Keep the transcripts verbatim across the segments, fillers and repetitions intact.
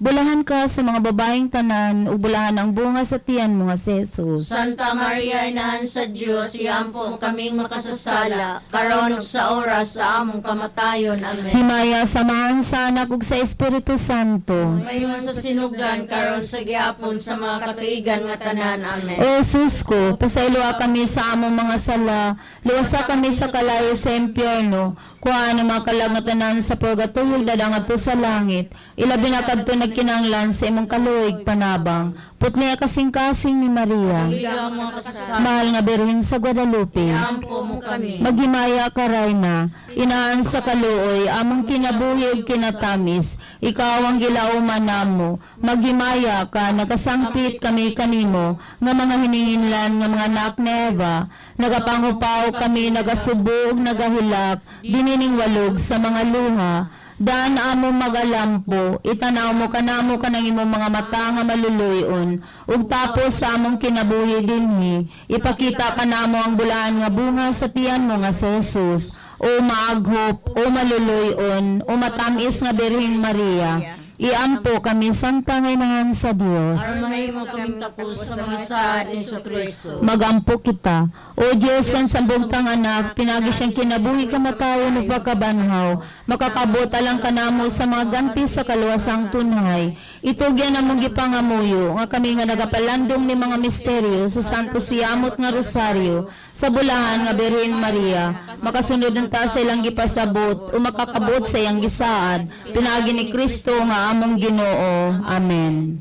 Bulahan ka sa mga babaeng tanan, ug bulahan ang bunga sa tiyan mo nga si Jesus. Santa Maria, Inahan sa Dios, iampo mo kaming makasasala, karon ug sa oras sa among kamatayon. Amen. Himaya samahan sa Anak ug sa Espiritu Santo. Mayon sa sinugdan, karon sa gihapon sa mga katuigan nga tanan. Amen. O Jesus ko, pasayloa kami sa among mga sala, luwasa kami sa kalayo sa impyerno, kuhaan ang mga kalangatanan sa purgatorio, dadang ato sa langit, ilabi na kadto nagkinanglan sa imong kaluig panabang, putli kasing-kasing ni Maria, mahal nga Birhen sa Guadalupe, iampo mo kami. maghimaya ka Rayna, inaan sa kaluoy, among kinabuhi ug kinatamis, ikaw ang gilauman namo, maghimaya ka, nakasangpit kami kanimo, nga mga hininginlan nga mga anak ni Eva, nagapangupaw kami, nagasubog, nagahilak, dinining walog sa mga luha, daan amo magalampo, itanaw mo kanamo kanang imong mga mata nga maluluyon, ug tapos sa among kinabuhi dinhi, ipakita kanamo ang bulaan nga bunga sa tiyan mo nga si Jesus, o maaghop, o maluluyon, o matamis nga Birhen Maria, iampo kami Santa Ngainahan sa Dios. Armahay mo kami tapos sa mga saad ni Kristo. Magampo kita. O Diyos, kan sambugtang anak, pinagi siyang kinabuhi kamatayon ug pagkabanhaw, makakabota lang kanamo sa mga ganti sa kaluwasang tunhay. Itugyan namong gipangamuyo, nga kami nga nagapalandong ni mga misteryo sa Santo Siamot nga Rosaryo, sa bulahan nga Birhen Maria, makasunod ng ta sa ilang gipasabot, o makakabot sa iyang gisaad, pinagi ni Kristo nga among Ginoo. Amen.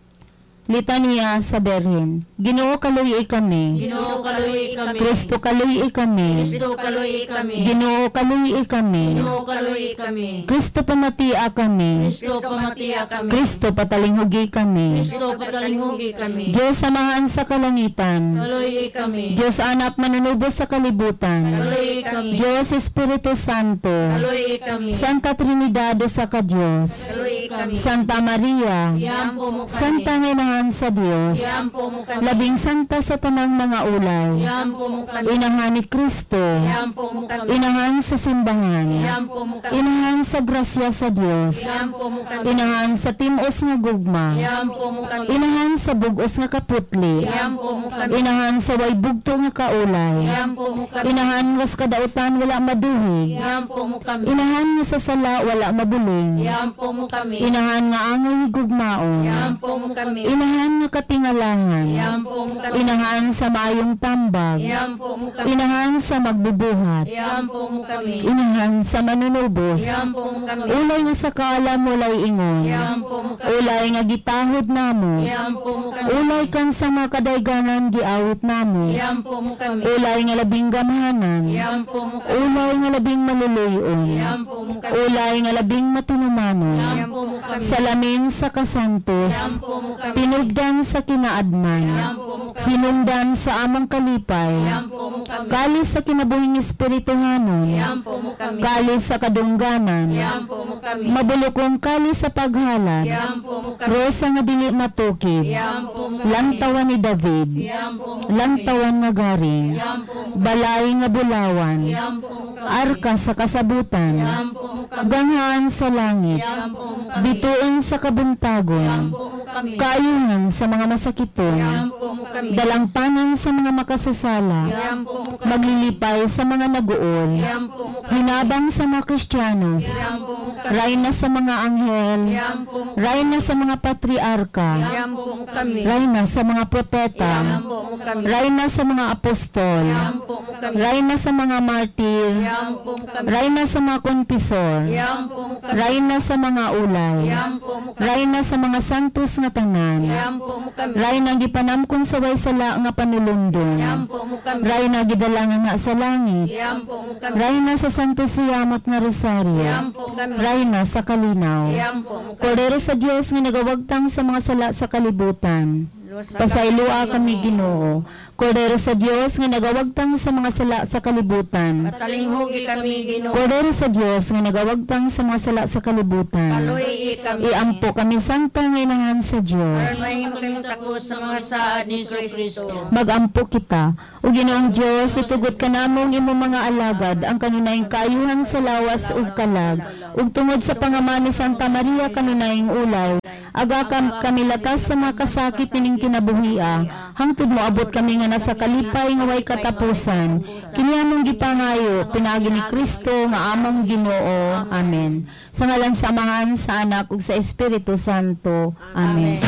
Litania sa Birhen. Ginoo kaluyi kami. Ginoo kaluyi kami. Kristo kaluyi kami. Kristo kaluyi kami. Ginoo kaluyi kami. Ginoo kaluyi kami. Kristo pamatia kami. Kristo pamatia kami. Kristo patalinghugi kami. Kristo patalinghugi kami. Diyos samahan sa kalangitan. Kaluyi kami. Diyos anak manunubos sa kalibutan. Kaluyi kami. Diyos Espiritu Santo. Kaluyi kami. Santa Trinidad sa Kadiyos. Kaluyi kami. Santa Maria. Iampo mo kami. Santa Ngainahan sa Dios. Iampo mo kami. Labing santa sa tanang mga ulay. Iampo mo kami. Inahan ni Kristo. Iampo mo kami. Inahan sa simbahan. Iampo mo kami. Inahan sa grasya sa Dios. Iampo mo kami. Inahan sa timos nga gugma. Iampo mo kami. Inahan sa bugos nga kaputli. Iampo mo kami. Inahan sa way bugto nga kaulay. Iampo mo kami. Inahan nga sa kadautan wala maduhig. Iampo mo kami. Inahan nga sa sala wala mabuling. Iampo mo kami. Inahan nga angay gugmaon. Iampo mo kami. Inahan nga katingalahan. Iampo mo kami. Inahan sa mayong tambag. Iampo mo kami. Inahan sa magbubuhat. Iampo mo kami. Inahan sa manunubos. Iampo mo kami. Ulay nga sa kaalam mulay ingon. Iampo mo kami. Ulay nga gitahod namo. Iampo mo kami. Ulay kang sa mga kadayganan giawit namo. Iampo mo kami. Ulay nga labing gamhanan. Iampo mo kami. Ulay nga labing maluluyon. Iampo mo kami. Ulay nga labing matinumanon. Iampo mo kami. Salamin sa kasantos. Iampo mo kami. Tinugdan sa kinaadman. Iampo mo kami. Hinungdan sa amang kalipay. Iampo mo kami. Kalis sa kinabuhing espirituhanon. Iampo mo kami. Kalis sa kadungganan. Iampo mo kami. Mabulokong kalis sa paghalad. Iampo mo kami. Rosa nga dili matukib. Iampo mo kami. Lantawan ni David. Iampo mo kami. Lantawan nga garing. Iampo mo kami. Balay nga bulawan. Iampo mo kami. Arka sa kasabutan. Iampo mo kami. Ganghaan sa langit. Iampo mo kami. Bituin sa kabuntagon. Iampo mo kami. Kaayuhan sa mga masakiton. Iampo mo kami. Dalangpanan sa mga makasasala. Iampo mo kami. Maglilipay sa mga naguol. Iampo mo kami. Hinabang sa mga Kristiyanos. Iampo mo kami. Rayna sa mga anghel. Iampo mo kami. Rayna sa mga patriarka. Iampo mo kami. Rayna sa mga propeta. Iampo mo kami. Rayna sa mga apostol. Iampo mo kami. Rayna sa mga martir. Iampo mo kami. Rayna sa mga konpisor. Iampo mo kami. Rayna sa mga ulay. Iampo mo kami. Rayna sa mga santos nga tanan. Iampo mo kami. Rayna gipanamkon sa way sala nga panulundon. Iampo mo kami. Rayna gidalanga nga sa langit. Iampo mo kami. Rayna sa Santo Siamot nga Rosaryo. Iampo kami. Rayna sa kalinaw. Iampo mo kami. Kordero sa Dios nga nagawagtang sa mga sala sa kalibutan. Pasaylua kami Ginoo. Kordero sa Dios nga nagawagtang sa mga sala sa kalibutan. Patalinghugi kami Ginoo. Kordero sa Dios nga nagawagtang sa mga sala sa kalibutan. Kaluyi kami. Iampo kami Santa Ngainahan sa Dios. Armahin mo kami takos sa mga saad ni Kristo. Magampo kita. O Ginoong Dios, itugot ka namong imo mga alagad ang kanunayng kaayuhan sa lawas ug kalag. Ug tungod sa pangaman ni Santa Maria kanunayng ulay, Aga kam kami lakas sa mga kasakit nining kinabuhia, hangtod mo abot kami nga nasa kalipay nga way katapusan. Kini among gipangayo, pinaagi ni Kristo nga among Ginoo. Amen. Sa ngalan sa Amahan, sa Anak ug sa Espiritu Santo. Amen.